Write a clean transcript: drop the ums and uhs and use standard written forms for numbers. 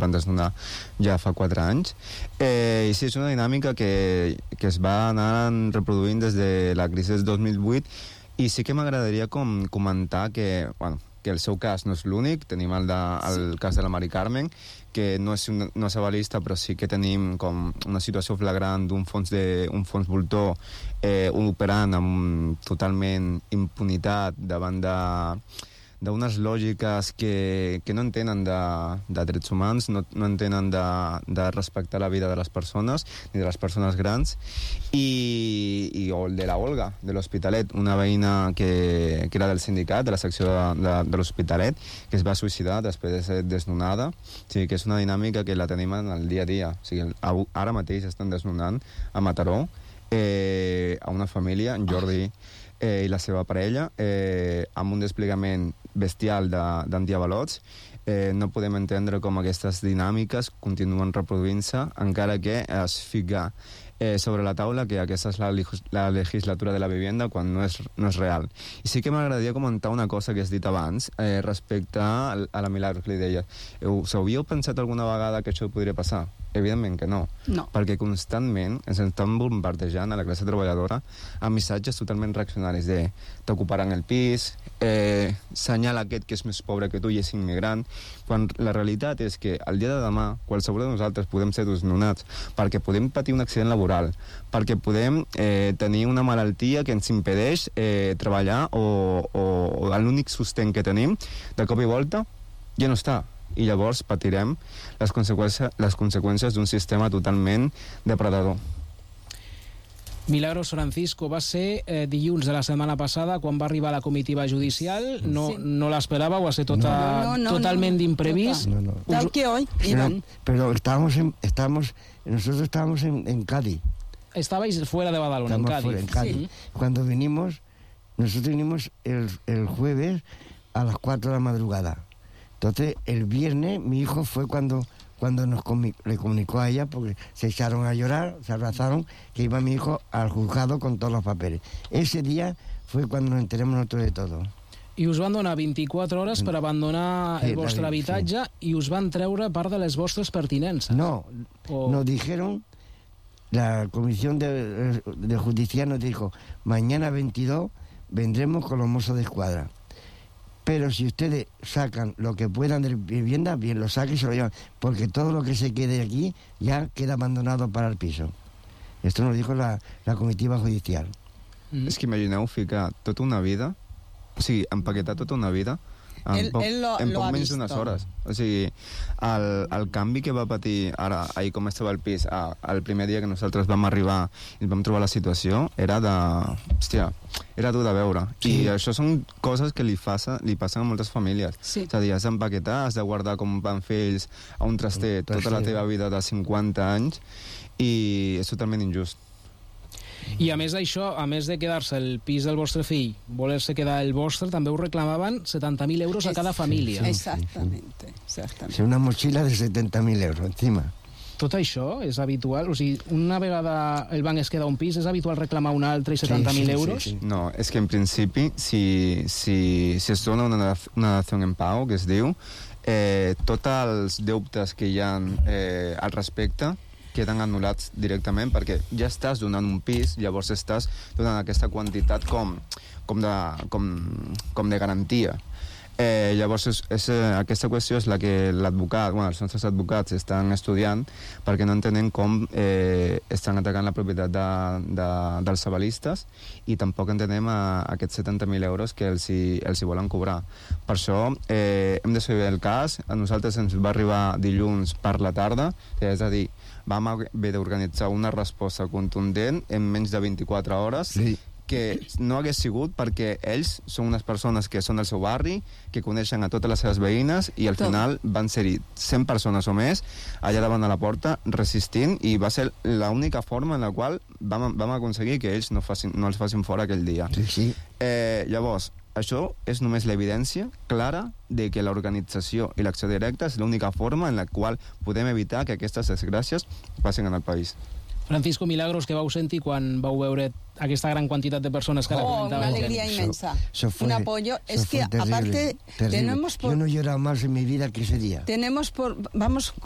van desnonar ja fa 4 anys. I sí, és una dinàmica que es va anar reproduint des de la crisi del 2008, i sí que m'agradaria comentar que el seu cas no és l'únic. Tenim el cas de la Mari Carmen, que no és avalista, però sí que tenim com una situació flagrant d'un fons voltor operant amb totalment impunitat davant d'unes lògiques que no entenen de drets humans, no entenen de respectar la vida de les persones, ni de les persones grans, o el de la Olga, de l'Hospitalet, una veïna que era del sindicat, de la secció de l'Hospitalet, que es va suïcidar després de ser desnonada. O sigui, que és una dinàmica que la tenim en el dia a dia. O sigui, ara mateix estan desnonant a Mataró a una família, en Jordi i la seva parella, amb un desplegament bestial d'antiavalots. No podem entendre com aquestes dinàmiques continuen reproduint-se, encara que es fica sobre la taula que aquesta és la legislatura de la vivienda, quan no és real. I sí que m'agradaria comentar una cosa que has dit abans respecte a la Milagros, que li deia. S'hauríeu pensat alguna vegada que això podria passar? Evidentment que no. Perquè constantment ens estan bombardejant a la classe treballadora amb missatges totalment reaccionaris de t'ocuparan el pis, senyala aquest que és més pobre que tu i és immigrant, quan la realitat és que el dia de demà qualsevol de nosaltres podem ser desnonats perquè podem patir un accident laboral, perquè podem tenir una malaltia que ens impedeix treballar, o l'únic sostén que tenim de cop i volta ja no està. I llavors patirem les conseqüències d'un sistema totalment depredador. Milagros Francisco, va ser dilluns de la setmana passada quan va arribar la comitiva judicial. No l'esperava, va ser totalment d'imprevist. Tal que hoy, Iván. Pero nosotros estábamos en Cádiz. Estabais fuera de Badalona, en Cádiz. Sí. Cuando nosotros vinimos el jueves a las 4 de la madrugada. Entonces, el viernes mi hijo fue cuando le comunicó a ella, porque se echaron a llorar, se abrazaron, que iba mi hijo al juzgado con todos los papeles. Ese día fue cuando nos enteramos nosotros de todo. I us van donar 24 hores per abandonar el vostre habitatge i us van treure part de les vostres pertinences. No, nos dijeron, la comisión de justicia nos dijo, mañana 22 vendremos con los mozos de escuadra. Pero si ustedes sacan lo que puedan de vivienda, bien, lo saquen y se lo llevan, porque todo lo que se quede aquí ya queda abandonado para el piso. Esto nos dijo la comitiva judicial. És que imagineu ficar tota una vida, o sigui, empaquetar tota una vida en poc menys d'unes hores. O sigui, el canvi que va patir ahir com estava el pis, el primer dia que nosaltres vam arribar i vam trobar la situació, era era dur de veure. I això són coses que li passen a moltes famílies. És a dir, has d'empaquetar, has de guardar com van fer ells a un traster tota la teva vida de 50 anys, i és totalment injust. I a més d'això, a més de quedar-se el pis del vostre fill, voler-se quedar el vostre, també us reclamaven 70.000 euros a cada família. Exactamente. És una mochila de 70.000 euros encima. Tot això és habitual? O sigui, una vegada el banc es queda un pis, és habitual reclamar un altre i 70.000 euros? Sí. No, és que en principi, si es dona una dació en pau, que es diu, tots els deutes que hi ha al respecte queden anul·lats directament, perquè ja estàs donant un pis, llavors estàs donant aquesta quantitat com de garantia. Llavors aquesta qüestió és la que l'advocat, els nostres advocats estan estudiant, perquè no entenen com estan atacant la propietat dels avalistes, i tampoc entenem aquests 70.000 euros que els hi volen cobrar. Per això hem de saber el cas. A nosaltres ens va arribar dilluns per la tarda, és a dir, vam haver d'organitzar una resposta contundent en menys de 24 hores, que no hagués sigut perquè ells són unes persones que són del seu barri, que coneixen a totes les seves veïnes, i al final van ser-hi 100 persones o més allà davant de la porta resistint, i va ser l'única forma en la qual vam aconseguir que ells no els facin fora aquell dia. Llavors, això és només l'evidència clara de que l'organització i l'acció directa és l'única forma en la qual podem evitar que aquestes desgràcies passin en el país. Francisco Milagros, què vau sentir quan vau veure aquesta gran quantitat de persones que ara comentàveu? Una alegría inmensa, un apoyo. Es que, aparte, yo no he llorado más en mi vida que ese día. Vamos